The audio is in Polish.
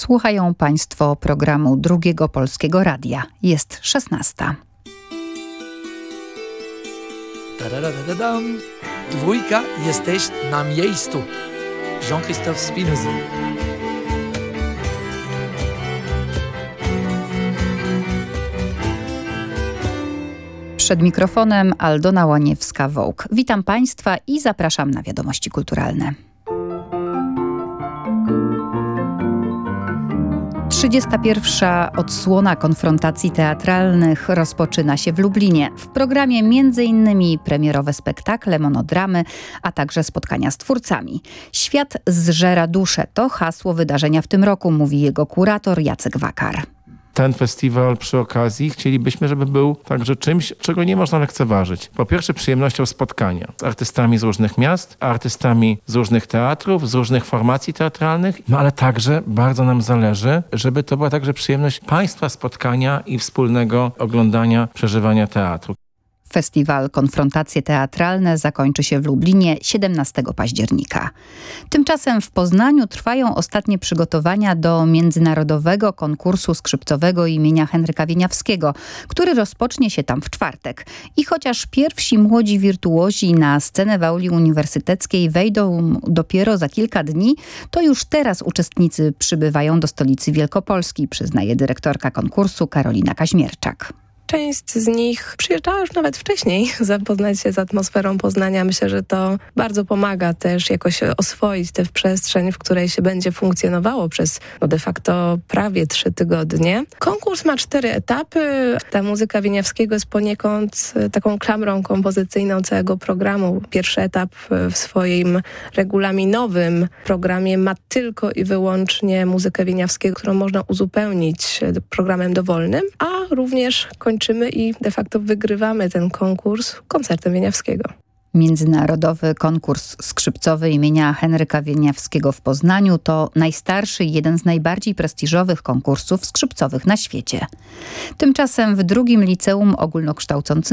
Słuchają Państwo programu Drugiego Polskiego Radia. Jest 16. Tadadadadam. Dwójka, jesteś na miejscu. Jean-Christophe Spinuzzi. Przed mikrofonem Aldona Łaniewska-Wołk. Witam Państwa i zapraszam na wiadomości kulturalne. 31. odsłona konfrontacji teatralnych rozpoczyna się w Lublinie. W programie m.in. premierowe spektakle, monodramy, a także spotkania z twórcami. Świat zżera duszę to hasło wydarzenia w tym roku, mówi jego kurator Jacek Wakar. Ten festiwal przy okazji chcielibyśmy, żeby był także czymś, czego nie można lekceważyć. Po pierwsze przyjemnością spotkania z artystami z różnych miast, artystami z różnych teatrów, z różnych formacji teatralnych, ale także bardzo nam zależy, żeby to była także przyjemność Państwa spotkania i wspólnego oglądania, przeżywania teatru. Festiwal Konfrontacje Teatralne zakończy się w Lublinie 17 października. Tymczasem w Poznaniu trwają ostatnie przygotowania do międzynarodowego konkursu skrzypcowego imienia Henryka Wieniawskiego, który rozpocznie się tam w czwartek. I chociaż pierwsi młodzi wirtuozi na scenę w auli uniwersyteckiej wejdą dopiero za kilka dni, to już teraz uczestnicy przybywają do stolicy Wielkopolski, przyznaje dyrektorka konkursu Karolina Kaźmierczak. Część z nich przyjeżdżała już nawet wcześniej zapoznać się z atmosferą Poznania. Myślę, że to bardzo pomaga też jakoś oswoić tę przestrzeń, w której się będzie funkcjonowało przez de facto prawie 3 tygodnie. Konkurs ma 4 etapy. Ta muzyka Wieniawskiego jest poniekąd taką klamrą kompozycyjną całego programu. Pierwszy etap w swoim regulaminowym programie ma tylko i wyłącznie muzykę Wieniawskiego, którą można uzupełnić programem dowolnym, a również kończymy i de facto wygrywamy ten konkurs koncertem Wieniawskiego. Międzynarodowy konkurs skrzypcowy imienia Henryka Wieniawskiego w Poznaniu to najstarszy i jeden z najbardziej prestiżowych konkursów skrzypcowych na świecie. Tymczasem w drugim liceum ogólnokształcącym